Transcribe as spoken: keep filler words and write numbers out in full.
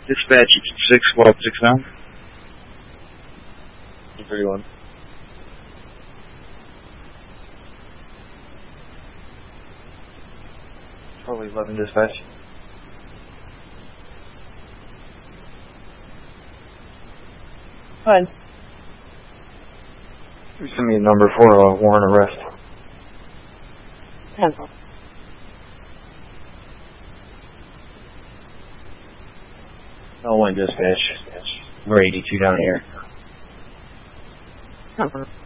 Dispatch six twelve six nine. thirty-one. Probably eleven dispatch. Fine. You send me a number for a warrant arrest. Pencil. Oh, one dispatch. We're eighty-two down here. Number.